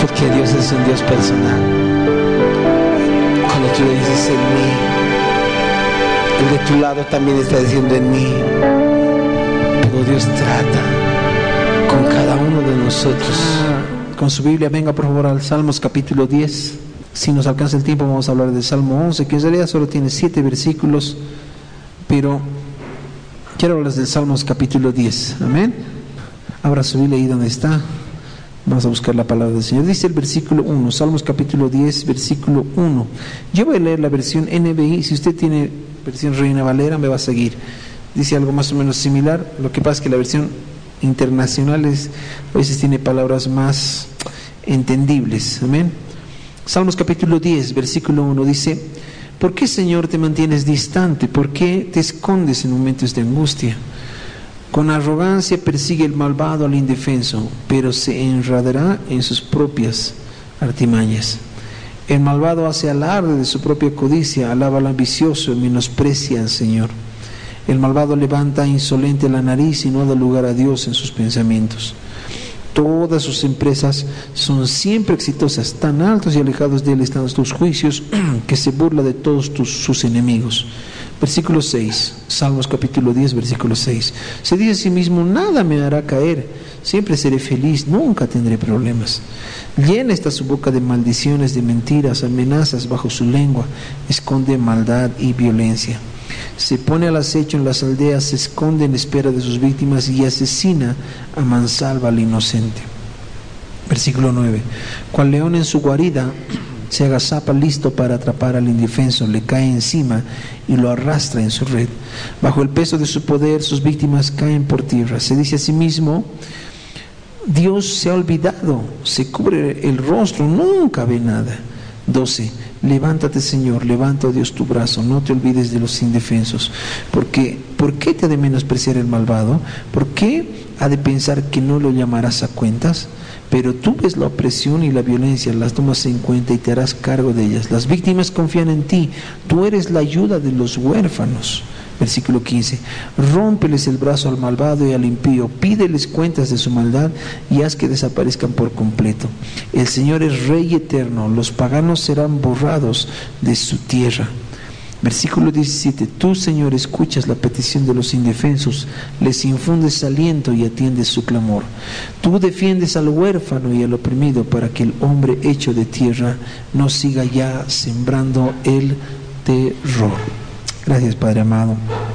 Porque Dios es un Dios personal. Cuando tú le dices en mí, el de tu lado también está diciendo en mí. Pero Dios trata con cada uno de nosotros. Con su Biblia, venga por favor al Salmos capítulo 10. Si nos alcanza el tiempo vamos a hablar del Salmo 11, que en realidad solo tiene 7 versículos, pero quiero hablar del Salmos capítulo 10. Amén. Abra su Biblia ahí donde está. Vamos a buscar la palabra del Señor. Dice el versículo 1, Salmos capítulo 10, versículo 1. Yo voy a leer la versión NBI. Si usted tiene versión Reina Valera, me va a seguir. Dice algo más o menos similar. Lo que pasa es que la versión internacional a veces tiene palabras más entendibles. Amén. Salmos capítulo 10, versículo 1 dice: ¿Por qué, Señor, te mantienes distante? ¿Por qué te escondes en momentos de angustia? Con arrogancia persigue el malvado al indefenso, pero se enredará en sus propias artimañas. El malvado hace alarde de su propia codicia, alaba al ambicioso y menosprecia al Señor. El malvado levanta insolente la nariz y no da lugar a Dios en sus pensamientos. Todas sus empresas son siempre exitosas, tan altos y alejados de él están tus juicios, que se burla de todos sus enemigos. Versículo 6, Salmos capítulo 10, versículo 6. Se dice a sí mismo: nada me hará caer, siempre seré feliz, nunca tendré problemas. Llena está su boca de maldiciones, de mentiras, amenazas bajo su lengua, esconde maldad y violencia. Se pone al acecho en las aldeas, se esconde en espera de sus víctimas y asesina a mansalva al inocente. Versículo 9. Cual león en su guarida se agazapa listo para atrapar al indefenso, le cae encima y lo arrastra en su red. Bajo el peso de su poder, sus víctimas caen por tierra. Se dice a sí mismo: Dios se ha olvidado, se cubre el rostro, nunca ve nada. 12. Levántate, Señor, levanta, oh Dios, tu brazo, no te olvides de los indefensos. ¿Por qué te ha de menospreciar el malvado? ¿Por qué ha de pensar que no lo llamarás a cuentas? Pero tú ves la opresión y la violencia, las tomas en cuenta y te harás cargo de ellas. Las víctimas confían en ti, tú eres la ayuda de los huérfanos. Versículo 15. Rómpeles el brazo al malvado y al impío, pídeles cuentas de su maldad y haz que desaparezcan por completo. El Señor es Rey eterno, los paganos serán borrados de su tierra. Versículo 17. Tú, Señor, escuchas la petición de los indefensos, les infundes aliento y atiendes su clamor. Tú defiendes al huérfano y al oprimido, para que el hombre hecho de tierra no siga ya sembrando el terror. Gracias, Padre amado.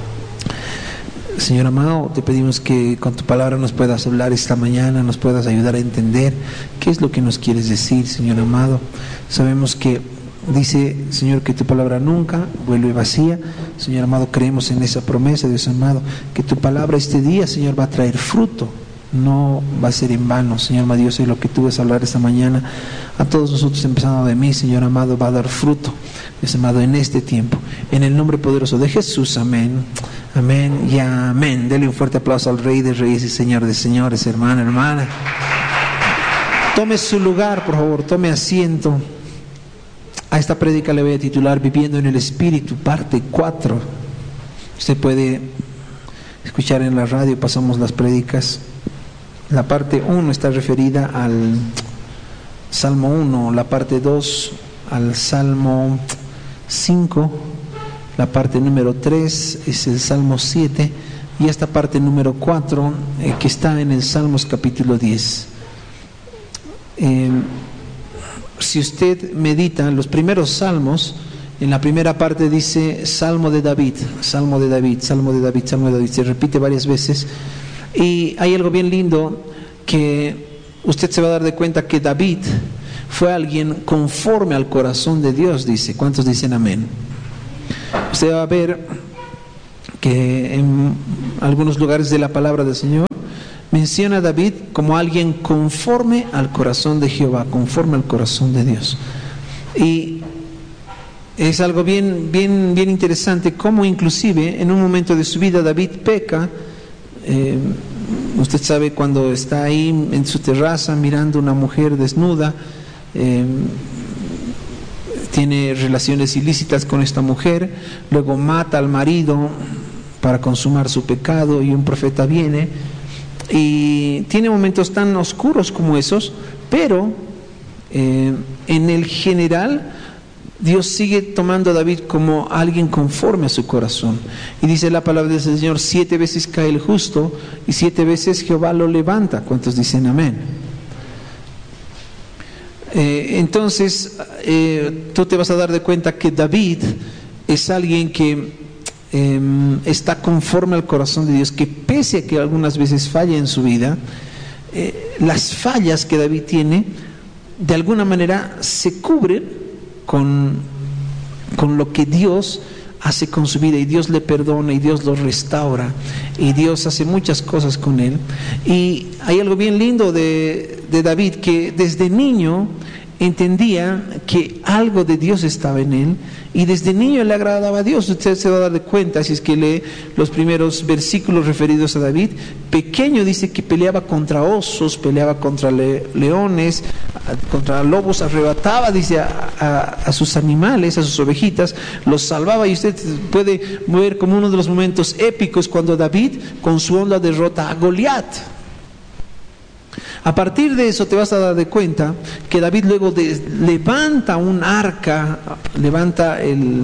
Señor amado, te pedimos que con tu palabra nos puedas hablar esta mañana, nos puedas ayudar a entender qué es lo que nos quieres decir, Señor amado. Sabemos que dice, Señor, que tu palabra nunca vuelve vacía. Señor amado, creemos en esa promesa, Dios amado, que tu palabra este día, Señor, va a traer fruto, no va a ser en vano. Señor amado, Dios, lo que tú vas a hablar esta mañana a todos nosotros, empezando de mí, Señor amado, va a dar fruto, Dios amado, en este tiempo, en el nombre poderoso de Jesús. Amén, amén y amén. Dele un fuerte aplauso al Rey de Reyes y Señor de Señores. Hermana, tome su lugar, por favor, tome asiento. A esta prédica le voy a titular Viviendo en el Espíritu, parte 4. Usted puede escuchar en la radio, pasamos las prédicas. La parte 1 está referida al Salmo 1, la parte 2 al Salmo 5, la parte número 3 es el Salmo 7 y esta parte número 4 que está en el Salmos capítulo 10. Si usted medita los primeros salmos, en la primera parte dice Salmo de David, Salmo de David, Salmo de David, Salmo de David, se repite varias veces. Y hay algo bien lindo que usted se va a dar de cuenta que David fue alguien conforme al corazón de Dios, dice. ¿Cuántos dicen amén? Usted va a ver que en algunos lugares de la palabra del Señor menciona a David como alguien conforme al corazón de Jehová, conforme al corazón de Dios. Y es algo bien interesante cómo inclusive en un momento de su vida David peca. Usted sabe, cuando está ahí en su terraza mirando a una mujer desnuda, tiene relaciones ilícitas con esta mujer, luego mata al marido para consumar su pecado, y un profeta viene y tiene momentos tan oscuros como esos, pero en el general, Dios sigue tomando a David como alguien conforme a su corazón. Y dice la palabra del Señor: 7 veces cae el justo y 7 veces Jehová lo levanta. ¿Cuántos dicen amén? Entonces, tú te vas a dar de cuenta que David es alguien que está conforme al corazón de Dios, que pese a que algunas veces falla en su vida, las fallas que David tiene, de alguna manera se cubren con lo que Dios hace con su vida, y Dios le perdona y Dios lo restaura y Dios hace muchas cosas con él. Y hay algo bien lindo de David, que desde niño entendía que algo de Dios estaba en él, y desde niño le agradaba a Dios. Usted se va a dar de cuenta si es que lee los primeros versículos referidos a David. Pequeño dice que peleaba contra osos, peleaba contra leones, contra lobos, arrebataba, dice, a sus animales, a sus ovejitas, los salvaba. Y usted puede ver como uno de los momentos épicos cuando David con su onda derrota a Goliat. A partir de eso te vas a dar de cuenta que David luego levanta un arca, levanta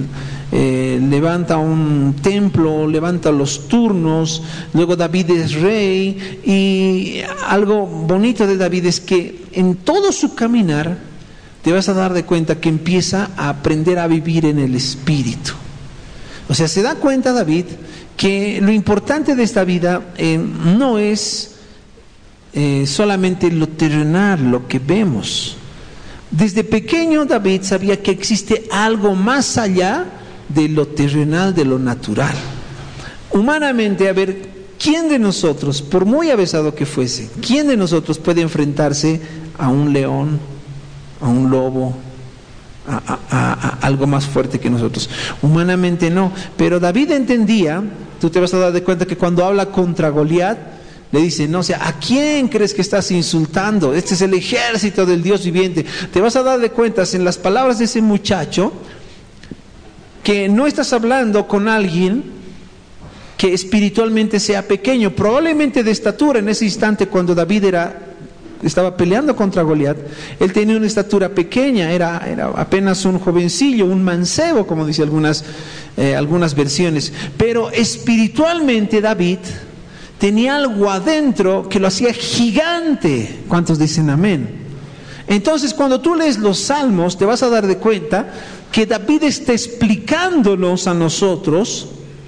un templo, levanta los turnos. Luego David es rey, y algo bonito de David es que en todo su caminar te vas a dar de cuenta que empieza a aprender a vivir en el Espíritu. O sea, se da cuenta David que lo importante de esta vida no es solamente lo terrenal, lo que vemos. Desde pequeño David sabía que existe algo más allá de lo terrenal, de lo natural. Humanamente, a ver, ¿quién de nosotros, por muy avesado que fuese, quién de nosotros puede enfrentarse a un león, a un lobo, a algo más fuerte que nosotros? Humanamente no, pero David entendía. Tú te vas a dar de cuenta que cuando habla contra Goliat, le dice, no, o sea, ¿a quién crees que estás insultando? Este es el ejército del Dios viviente. Te vas a dar de cuenta en las palabras de ese muchacho que no estás hablando con alguien que espiritualmente sea pequeño. Probablemente de estatura, en ese instante cuando David estaba peleando contra Goliat, él tenía una estatura pequeña, era apenas un jovencillo, un mancebo, como dice algunas versiones. Pero espiritualmente David tenía algo adentro que lo hacía gigante. ¿Cuántos dicen amén? Entonces, cuando tú lees los Salmos, te vas a dar de cuenta que David está explicándonos a nosotros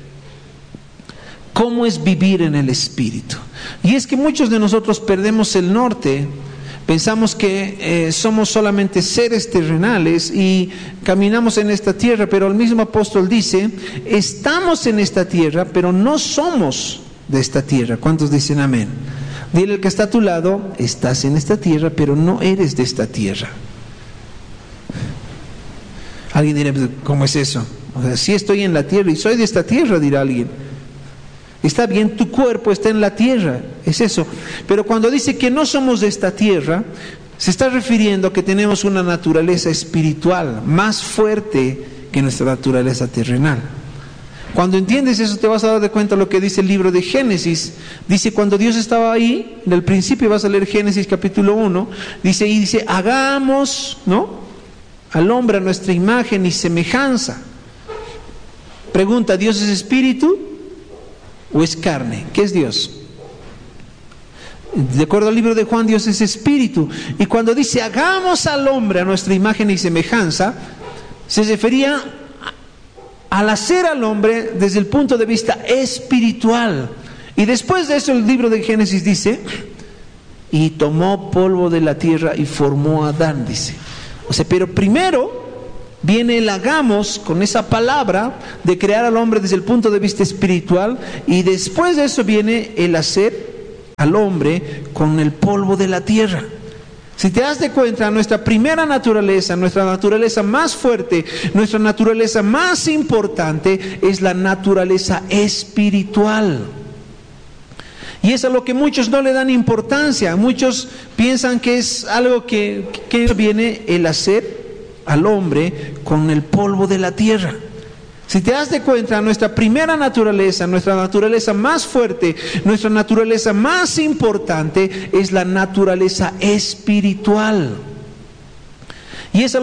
cómo es vivir en el Espíritu. Y es que muchos de nosotros perdemos el norte. Pensamos que somos solamente seres terrenales y caminamos en esta tierra, pero el mismo apóstol dice, estamos en esta tierra, pero no somos de esta tierra. ¿Cuántos dicen amén? Dile al que está a tu lado, estás en esta tierra, pero no eres de esta tierra. Alguien dirá, ¿cómo es eso? O sea, sí estoy en la tierra y soy de esta tierra, dirá alguien. Está bien, tu cuerpo está en la tierra, es eso. Pero cuando dice que no somos de esta tierra, se está refiriendo a que tenemos una naturaleza espiritual más fuerte que nuestra naturaleza terrenal. Cuando entiendes eso, te vas a dar de cuenta lo que dice el libro de Génesis. Dice, cuando Dios estaba ahí, en el principio, vas a leer Génesis capítulo 1, dice, hagamos, ¿no?, al hombre a nuestra imagen y semejanza. Pregunta, ¿Dios es espíritu o es carne? ¿Qué es Dios? De acuerdo al libro de Juan, Dios es espíritu. Y cuando dice, hagamos al hombre a nuestra imagen y semejanza, se refería al hacer al hombre desde el punto de vista espiritual. Y después de eso el libro de Génesis dice, y tomó polvo de la tierra y formó a Adán, dice. O sea, pero primero viene el hagamos con esa palabra de crear al hombre desde el punto de vista espiritual, y después de eso viene el hacer al hombre con el polvo de la tierra. Si te das de cuenta, nuestra primera naturaleza, nuestra naturaleza más fuerte, nuestra naturaleza más importante es la naturaleza espiritual. Y es a lo que muchos no le dan importancia. Muchos piensan que es algo que viene el hacer al hombre con el polvo de la tierra. Si te das de cuenta, nuestra primera naturaleza, nuestra naturaleza más fuerte, nuestra naturaleza más importante es la naturaleza espiritual. Y eso